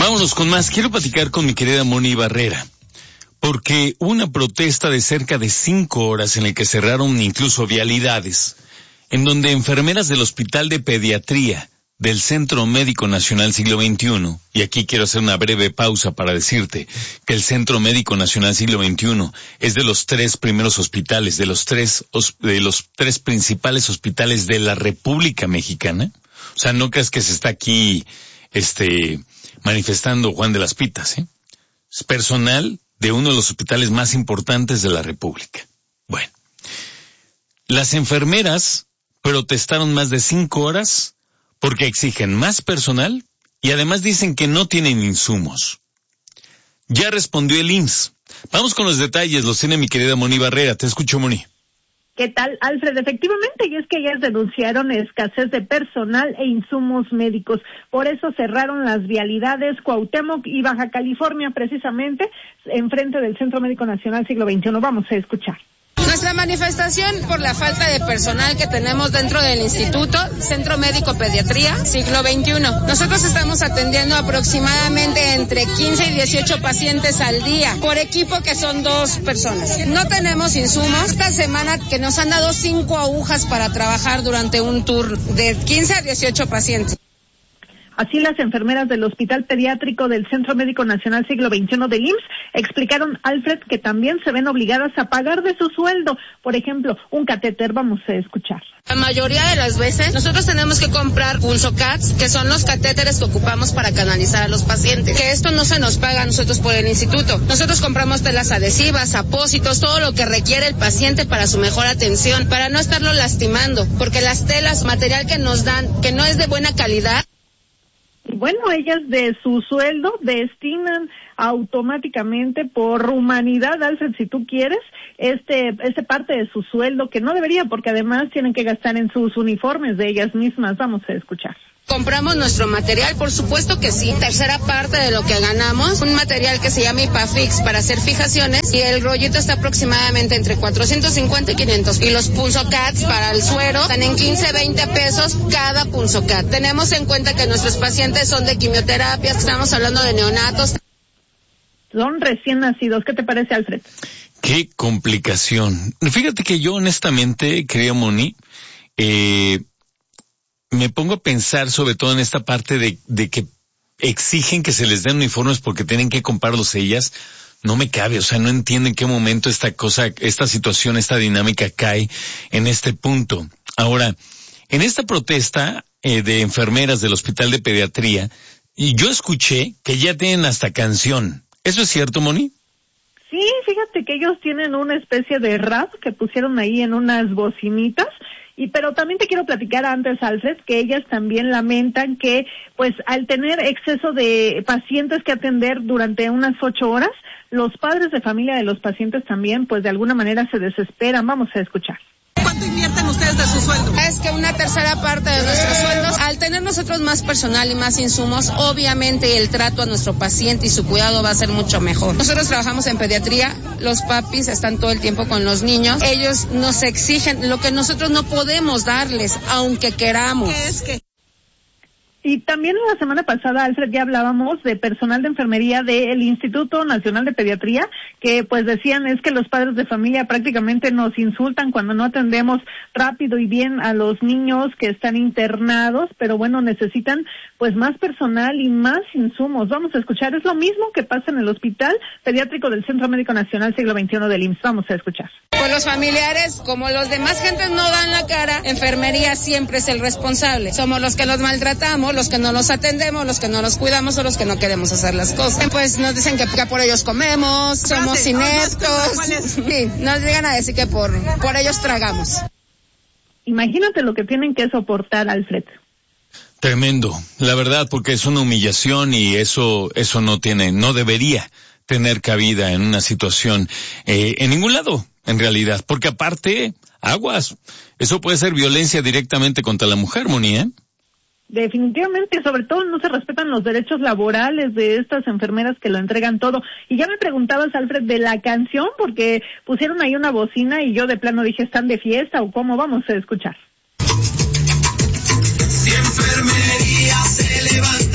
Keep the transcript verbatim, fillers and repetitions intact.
Vámonos con más. Quiero platicar con mi querida Moni Barrera, porque una protesta de cerca de cinco horas en la que cerraron incluso vialidades, en donde enfermeras del Hospital de Pediatría del Centro Médico Nacional Siglo veintiuno, y aquí quiero hacer una breve pausa para decirte que el Centro Médico Nacional Siglo veintiuno es de los tres primeros hospitales, de los tres, de los tres principales hospitales de la República Mexicana. O sea, no creas que se está aquí, este, manifestando Juan de las Pitas, ¿eh? Es personal de uno de los hospitales más importantes de la República. Bueno, las enfermeras protestaron más de cinco horas porque exigen más personal y además dicen que no tienen insumos. Ya respondió el I M S S. Vamos con los detalles, los tiene mi querida Moni Barrera. Te escucho, Moni. ¿Qué tal, Alfred? Efectivamente, y es que ellas denunciaron escasez de personal e insumos médicos. Por eso cerraron las vialidades Cuauhtémoc y Baja California, precisamente, enfrente del Centro Médico Nacional Siglo veintiuno. Vamos a escuchar. Nuestra manifestación por la falta de personal que tenemos dentro del Instituto Centro Médico Pediatría Siglo veintiuno. Nosotros estamos atendiendo aproximadamente entre quince y dieciocho pacientes al día por equipo, que son dos personas. No tenemos insumos. Esta semana que nos han dado cinco agujas para trabajar durante un tour de quince a dieciocho pacientes. Así, las enfermeras del Hospital Pediátrico del Centro Médico Nacional Siglo veintiuno del I M S S explicaron, Alfred, que también se ven obligadas a pagar de su sueldo. Por ejemplo, un catéter. Vamos a escuchar. La mayoría de las veces nosotros tenemos que comprar punzocats, que son los catéteres que ocupamos para canalizar a los pacientes. Que esto no se nos paga a nosotros por el instituto. Nosotros compramos telas adhesivas, apósitos, todo lo que requiere el paciente para su mejor atención, para no estarlo lastimando, porque las telas, material que nos dan, que no es de buena calidad. Bueno, ellas de su sueldo destinan automáticamente, por humanidad, Alfred, si tú quieres, este, este parte de su sueldo, que no debería, porque además tienen que gastar en sus uniformes de ellas mismas. Vamos a escuchar. ¿Compramos nuestro material? Por supuesto que sí. Tercera parte de lo que ganamos, un material que se llama IPAFIX para hacer fijaciones, y el rollito está aproximadamente entre cuatrocientos cincuenta y quinientos. Y los punzocats para el suero están en quince, veinte pesos cada punzocat. Tenemos en cuenta que nuestros pacientes son de quimioterapias, estamos hablando de neonatos. Son recién nacidos. ¿Qué te parece, Alfred? Qué complicación. Fíjate que yo honestamente, querida Moni, eh... me pongo a pensar sobre todo en esta parte de, de que exigen que se les den uniformes porque tienen que comprarlos ellas. No me cabe, o sea, no entiendo en qué momento esta cosa, esta situación, esta dinámica cae en este punto. Ahora, en esta protesta eh, de enfermeras del Hospital de Pediatría, y yo escuché que ya tienen hasta canción. ¿Eso es cierto, Moni? Sí, fíjate que ellos tienen una especie de rap que pusieron ahí en unas bocinitas. Y pero también te quiero platicar antes, Alfred, que ellas también lamentan que, pues, al tener exceso de pacientes que atender durante unas ocho horas, los padres de familia de los pacientes también, pues, de alguna manera se desesperan. Vamos a escuchar. ¿Cuánto invierten ustedes de su sueldo? Es que una tercera parte de nuestros sueldos, al tener nosotros más personal y más insumos, obviamente el trato a nuestro paciente y su cuidado va a ser mucho mejor. Nosotros trabajamos en pediatría, los papis están todo el tiempo con los niños, ellos nos exigen lo que nosotros no podemos darles, aunque queramos. ¿Qué es que? Y también la semana pasada, Alfred, ya hablábamos de personal de enfermería del Instituto Nacional de Pediatría, que pues decían es que los padres de familia prácticamente nos insultan cuando no atendemos rápido y bien a los niños que están internados, pero bueno, necesitan pues más personal y más insumos. Vamos a escuchar, es lo mismo que pasa en el Hospital Pediátrico del Centro Médico Nacional Siglo veintiuno del I M S S. Vamos a escuchar. Pues los familiares, como los demás gentes no dan la cara, enfermería siempre es el responsable. Somos los que los maltratamos, los que no los atendemos, los que no los cuidamos o los que no queremos hacer las cosas. Pues nos dicen que, que por ellos comemos, somos ineptos. Sí, nos llegan a decir que por, por ellos tragamos. Imagínate lo que tienen que soportar, Alfred. Tremendo, la verdad, porque es una humillación y eso, eso no tiene, no debería tener cabida en una situación, eh, en ningún lado, en realidad, porque aparte, aguas, eso puede ser violencia directamente contra la mujer, Moni, ¿eh? Definitivamente, sobre todo no se respetan los derechos laborales de estas enfermeras que lo entregan todo. Y ya me preguntabas, Alfred, de la canción, porque pusieron ahí una bocina y yo de plano dije, ¿están de fiesta o cómo? Vamos a escuchar. Si enfermería se levanta